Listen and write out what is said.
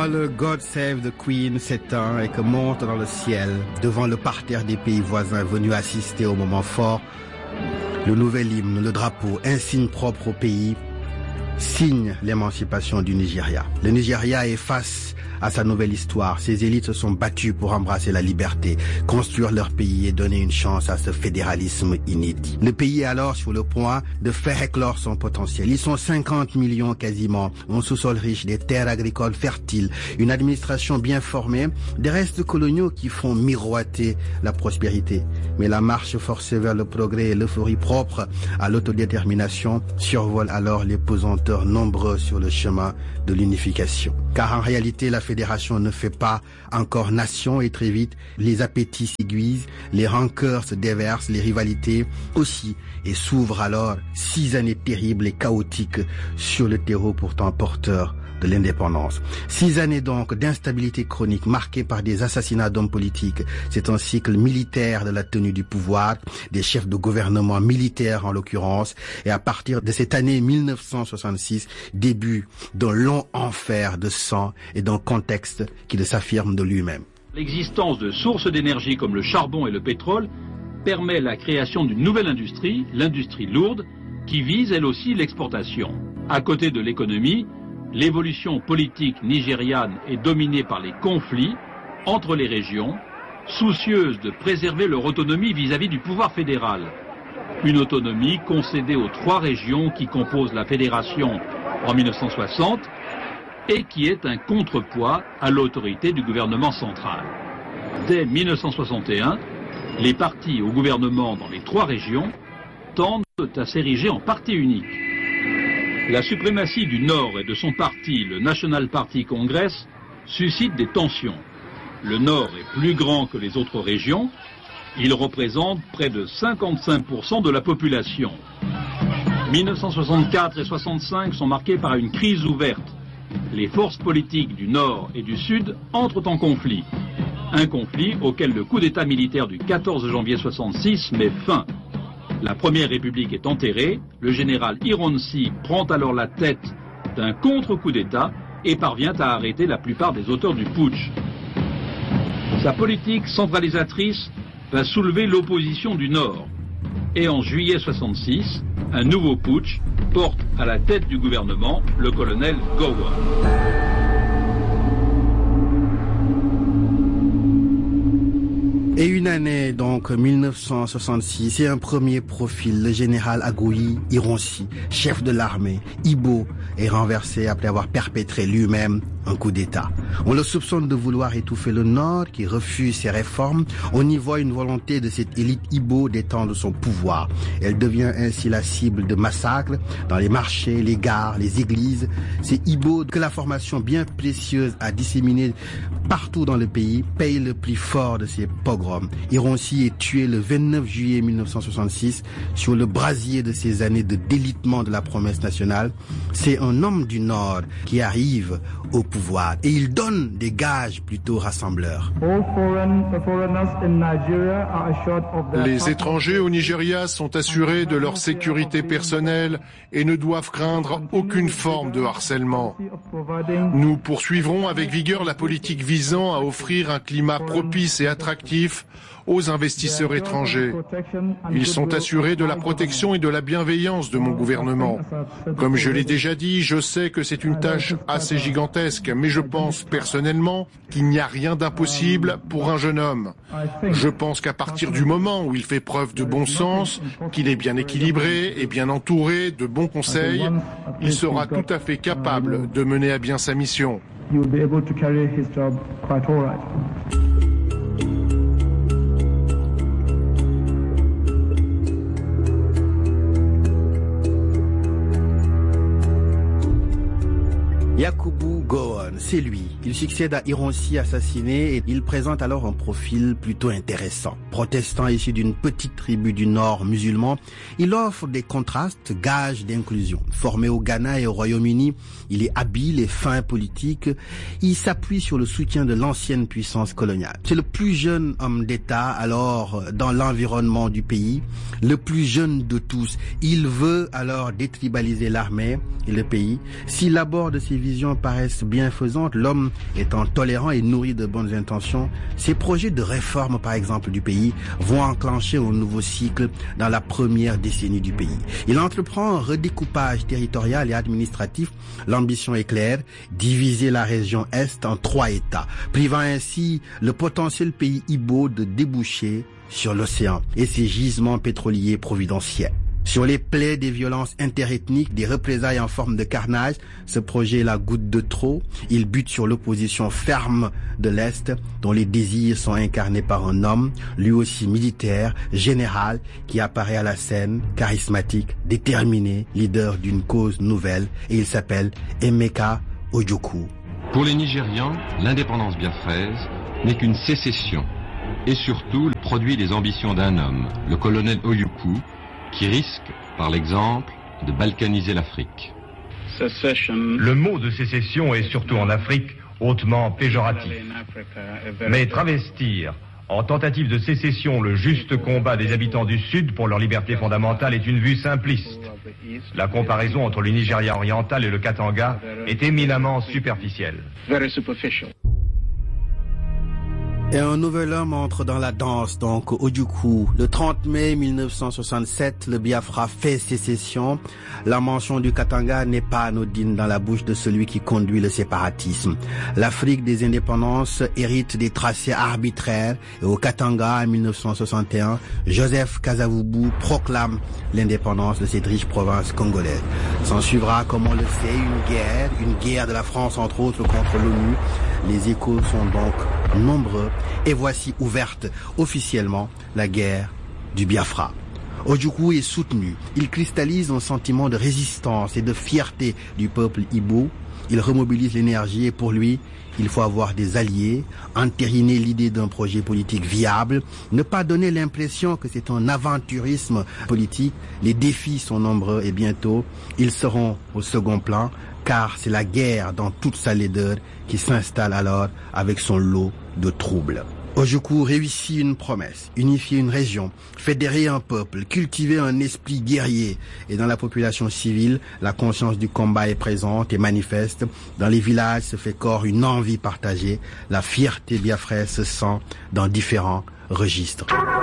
Quand le God Save the Queen s'éteint et que monte dans le ciel, devant le parterre des pays voisins venus assister au moment fort, le nouvel hymne, le drapeau, insigne propre au pays, signe l'émancipation du Nigeria. Le Nigeria est face à sa nouvelle histoire. Ses élites se sont battues pour embrasser la liberté, construire leur pays et donner une chance à ce fédéralisme inédit. Le pays est alors sur le point de faire éclore son potentiel. Ils sont 50 millions quasiment, un sous-sol riche, des terres agricoles fertiles, une administration bien formée, des restes coloniaux qui font miroiter la prospérité. Mais la marche forcée vers le progrès et l'euphorie propre à l'autodétermination survole alors les pesanteurs nombreux sur le chemin de l'unification. Car en réalité, la fédération ne fait pas encore nation et très vite, les appétits s'aiguisent, les rancœurs se déversent, les rivalités aussi, et s'ouvrent alors 6 années terribles et chaotiques sur le terreau pourtant porteur de l'indépendance. 6 années donc d'instabilité chronique marquées par des assassinats d'hommes politiques. C'est un cycle militaire de la tenue du pouvoir, des chefs de gouvernement militaires en l'occurrence, et à partir de cette année 1966, début d'un long enfer de sang et d'un contexte qui s'affirme de lui-même. L'existence de sources d'énergie comme le charbon et le pétrole permet la création d'une nouvelle industrie, l'industrie lourde, qui vise elle aussi l'exportation. À côté de l'économie, l'évolution politique nigériane est dominée par les conflits entre les régions, soucieuses de préserver leur autonomie vis-à-vis du pouvoir fédéral. Une autonomie concédée aux 3 régions qui composent la fédération en 1960 et qui est un contrepoids à l'autorité du gouvernement central. Dès 1961, les partis au gouvernement dans les 3 régions tendent à s'ériger en parti unique. La suprématie du Nord et de son parti, le National Party Congress, suscite des tensions. Le Nord est plus grand que les autres régions. Il représente près de 55% de la population. 1964 et 65 sont marqués par une crise ouverte. Les forces politiques du Nord et du Sud entrent en conflit. Un conflit auquel le coup d'État militaire du 14 janvier 66 met fin. La Première République est enterrée, le général Ironsi prend alors la tête d'un contre-coup d'État et parvient à arrêter la plupart des auteurs du putsch. Sa politique centralisatrice va soulever l'opposition du Nord. Et en juillet 66, un nouveau putsch porte à la tête du gouvernement le colonel Gowon. Et une année, donc 1966, et un premier profil, le général Aguiyi Ironsi, chef de l'armée, Igbo, est renversé après avoir perpétré lui-même un coup d'État. On le soupçonne de vouloir étouffer le Nord, qui refuse ses réformes. On y voit une volonté de cette élite Igbo d'étendre son pouvoir. Elle devient ainsi la cible de massacres dans les marchés, les gares, les églises. C'est Igbo que la formation bien précieuse a disséminée partout dans le pays paye le prix fort de ces pogroms. Ironsi est tué le 29 juillet 1966 sur le brasier de ces années de délitement de la promesse nationale. C'est un homme du Nord qui arrive au pouvoir et il donne des gages plutôt rassembleurs. Les étrangers au Nigeria sont assurés de leur sécurité personnelle et ne doivent craindre aucune forme de harcèlement. Nous poursuivrons avec vigueur la politique visant à offrir un climat propice et attractif aux investisseurs étrangers. Ils sont assurés de la protection et de la bienveillance de mon gouvernement. Comme je l'ai déjà dit, je sais que c'est une tâche assez gigantesque, mais je pense personnellement qu'il n'y a rien d'impossible pour un jeune homme. Je pense qu'à partir du moment où il fait preuve de bon sens, qu'il est bien équilibré et bien entouré de bons conseils, il sera tout à fait capable de mener à bien sa mission. Yakubu Gowon, c'est lui. Il succède à Ironsi assassiné et il présente alors un profil plutôt intéressant. Protestant issu d'une petite tribu du Nord musulman, il offre des contrastes, gages d'inclusion. Formé au Ghana et au Royaume-Uni, il est habile et fin politique. Il s'appuie sur le soutien de l'ancienne puissance coloniale. C'est le plus jeune homme d'État alors dans l'environnement du pays, le plus jeune de tous. Il veut alors détribaliser l'armée et le pays. S'il aborde ses visions paraissent bienfaisantes, l'homme étant tolérant et nourri de bonnes intentions, ces projets de réforme, par exemple, du pays, vont enclencher un nouveau cycle dans la première décennie du pays. Il entreprend un redécoupage territorial et administratif. L'ambition est claire, diviser la région Est en 3 États, privant ainsi le potentiel pays Ibo de déboucher sur l'océan et ses gisements pétroliers providentiels. Sur les plaies des violences interethniques, des représailles en forme de carnage, ce projet est la goutte de trop. Il bute sur l'opposition ferme de l'Est, dont les désirs sont incarnés par un homme, lui aussi militaire, général, qui apparaît à la scène, charismatique, déterminé, leader d'une cause nouvelle, et il s'appelle Emeka Ojukwu. Pour les Nigérians, l'indépendance biafraise n'est qu'une sécession, et surtout le produit des ambitions d'un homme, le colonel Ojukwu, qui risque, par l'exemple, de balkaniser l'Afrique. Le mot de sécession est surtout en Afrique hautement péjoratif. Mais travestir en tentative de sécession le juste combat des habitants du Sud pour leur liberté fondamentale est une vue simpliste. La comparaison entre le Nigeria oriental et le Katanga est éminemment superficielle. Et un nouvel homme entre dans la danse, donc Ojukwu. Le 30 mai 1967, le Biafra fait sécession. La mention du Katanga n'est pas anodine dans la bouche de celui qui conduit le séparatisme. L'Afrique des indépendances hérite des tracés arbitraires et au Katanga, en 1961, Joseph Kasavubu proclame l'indépendance de cette riche province congolaise. S'en suivra, comme on le sait, une guerre de la France entre autres contre l'ONU. Les échos sont donc nombreux et voici ouverte officiellement la guerre du Biafra. Ojukwu est soutenu. Il cristallise un sentiment de résistance et de fierté du peuple Ibo. Il remobilise l'énergie et pour lui, il faut avoir des alliés, entériner l'idée d'un projet politique viable, ne pas donner l'impression que c'est un aventurisme politique. Les défis sont nombreux et bientôt, ils seront au second plan, car c'est la guerre dans toute sa laideur qui s'installe alors avec son lot de troubles. Ojukwu réussit une promesse, unifier une région, fédérer un peuple, cultiver un esprit guerrier. Et dans la population civile, la conscience du combat est présente et manifeste. Dans les villages se fait corps une envie partagée. La fierté biafraise se sent dans différents registres.